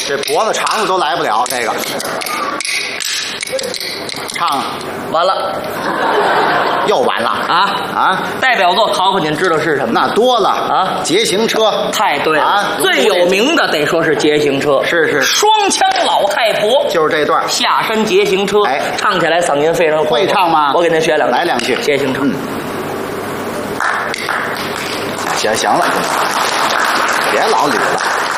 这脖子长的都来不了。这个唱完了又完了啊！ 代表作考考您知道是什么？ 那多了啊！ 捷行车， 太对了啊！ 最有名的得说是捷行车， 是双枪老太婆， 就是这段下山捷行车。 哎， 唱起来嗓音非常会唱吗？ 我给您学两句， 来2句捷行车。 行了，别老捋了。